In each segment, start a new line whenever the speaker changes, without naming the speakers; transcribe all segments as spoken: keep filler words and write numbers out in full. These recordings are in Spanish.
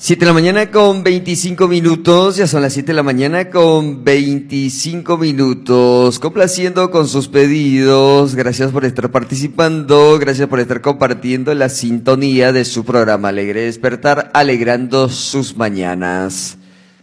siete de la mañana con veinticinco minutos, ya son las siete de la mañana con veinticinco minutos, complaciendo con sus pedidos. Gracias por estar participando, gracias por estar compartiendo la sintonía de su programa Alegre Despertar, alegrando sus mañanas.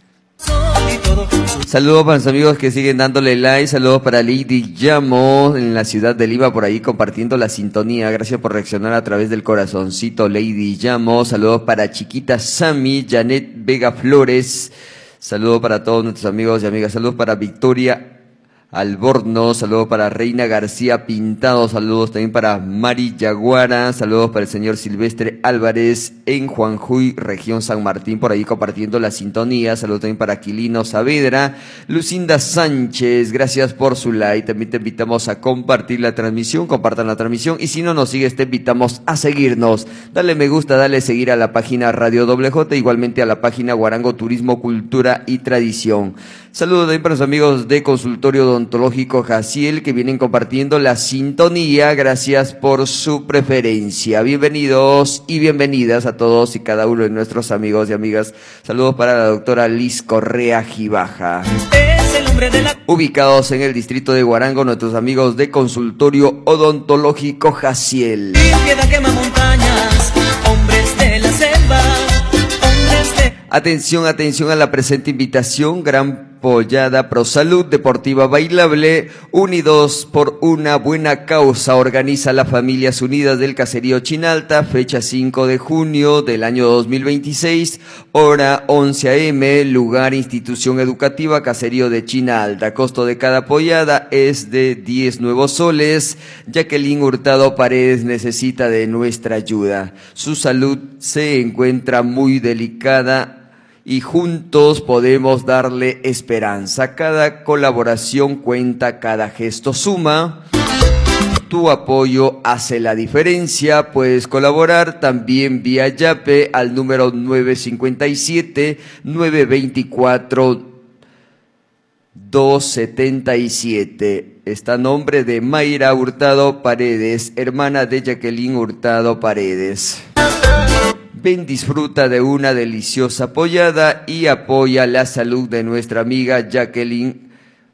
Saludos para los amigos que siguen dándole like, saludos para Lady Llamo en la ciudad de Lima, por ahí compartiendo la sintonía. Gracias por reaccionar a través del corazoncito, Lady Llamo. Saludos para Chiquita Sammy, Janet Vega Flores. Saludos para todos nuestros amigos y amigas. Saludos para Victoria Albornoz, saludos para Reina García Pintado, saludos también para Mari Yaguara, saludos para el señor Silvestre Álvarez en Juanjuy, región San Martín, por ahí compartiendo la sintonía. Saludos también para Aquilino Saavedra, Lucinda Sánchez, gracias por su like. También te invitamos a compartir la transmisión, compartan la transmisión, y si no nos sigues te invitamos a seguirnos. Dale me gusta, dale seguir a la página Radio Doble J, igualmente a la página Guarango Turismo, Cultura y Tradición. Saludos también para los amigos de Consultorio Odontológico Jaciel que vienen compartiendo la sintonía. Gracias por su preferencia. Bienvenidos y bienvenidas a todos y cada uno de nuestros amigos y amigas. Saludos para la doctora Liz Correa Gibaja. Es el hombre de la... Ubicados en el distrito de Guarango, nuestros amigos de Consultorio Odontológico Jaciel. Piedra quema montañas, hombres de la selva, hombres de... Atención, atención a la presente invitación. Gran Pollada Pro Salud Deportiva Bailable, unidos por una buena causa, organiza la Familias Unidas del Caserío Chinalta, fecha cinco de junio del año dos mil veintiséis, hora once a eme, lugar institución educativa Caserío de Chinalta. Costo de cada pollada es de diez nuevos soles. Jacqueline Hurtado Paredes necesita de nuestra ayuda. Su salud se encuentra muy delicada y juntos podemos darle esperanza. Cada colaboración cuenta, cada gesto suma. Tu apoyo hace la diferencia. Puedes colaborar también vía Yape al número nueve cinco siete, nueve dos cuatro, dos siete siete. Está a nombre de Mayra Hurtado Paredes, hermana de Jacqueline Hurtado Paredes. Ven, disfruta de una deliciosa pollada y apoya la salud de nuestra amiga Jacqueline.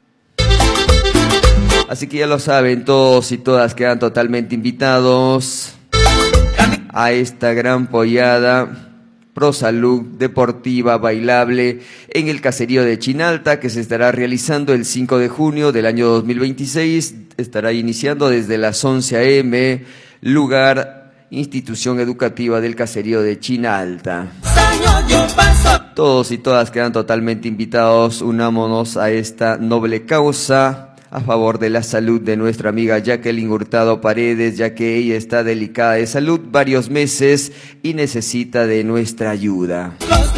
Así que ya lo saben, todos y todas quedan totalmente invitados a esta gran pollada Pro Salud Deportiva Bailable en el Caserío de Chinalta, que se estará realizando el cinco de junio del año dos mil veintiséis. Estará iniciando desde las once a eme, lugar institución educativa del Caserío de Chinalta. Todos y todas quedan totalmente invitados. Unámonos a esta noble causa a favor de la salud de nuestra amiga Jacqueline Hurtado Paredes, ya que ella está delicada de salud varios meses y necesita de nuestra ayuda.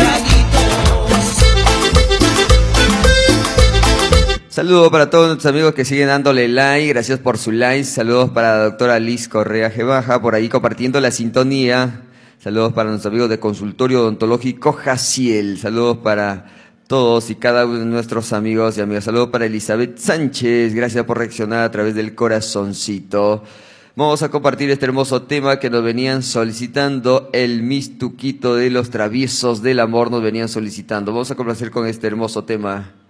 Saludos para todos nuestros amigos que siguen dándole like, gracias por su like. Saludos para la doctora Liz Correa Gibaja, por ahí compartiendo la sintonía. Saludos para nuestros amigos de Consultorio Odontológico Jaciel. Saludos para todos y cada uno de nuestros amigos y amigas. Saludos para Elizabeth Sánchez, gracias por reaccionar a través del corazoncito. Vamos a compartir este hermoso tema que nos venían solicitando, el mistuquito de los traviesos del amor nos venían solicitando. Vamos a complacer con este hermoso tema.